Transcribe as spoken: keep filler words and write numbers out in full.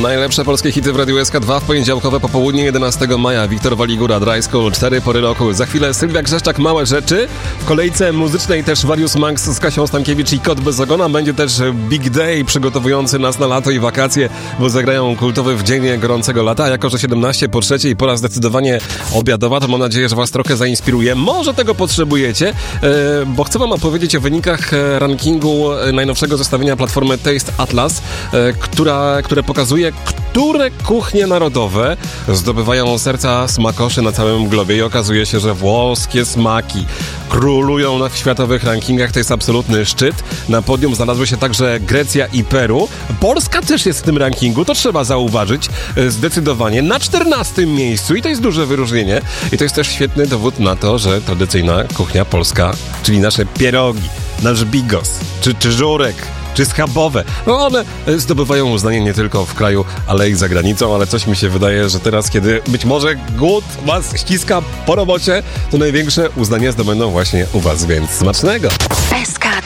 Najlepsze polskie hity w Radiu S K dwa w poniedziałkowe popołudnie jedenastego maja. Wiktor Waligura, Dry School, cztery pory roku. Za chwilę Sylwia Grzeszczak, Małe rzeczy. W kolejce muzycznej też Warius Manx z Kasią Stankiewicz i Kot bez ogona. Będzie też Big Day przygotowujący nas na lato i wakacje, bo zagrają kultowy w dzień gorącego lata. A jako że siedemnaście po trzeciej, pora zdecydowanie obiadowa, to mam nadzieję, że was trochę zainspiruje. Może tego potrzebujecie, bo chcę wam opowiedzieć o wynikach rankingu najnowszego zestawienia platformy Taste Atlas, która, które pokazuje, które kuchnie narodowe zdobywają serca smakoszy na całym globie i okazuje się, że włoskie smaki królują na światowych rankingach. To jest absolutny szczyt. Na podium znalazły się także Grecja i Peru. Polska też jest w tym rankingu, to trzeba zauważyć zdecydowanie na czternastym miejscu i to jest duże wyróżnienie i to jest też świetny dowód na to, że tradycyjna kuchnia polska, czyli nasze pierogi, nasz bigos, czy, czy żurek, czy schabowe. No one zdobywają uznanie nie tylko w kraju, ale i za granicą, ale coś mi się wydaje, że teraz, kiedy być może głód was ściska po robocie, to największe uznanie zdobędą właśnie u was, więc smacznego!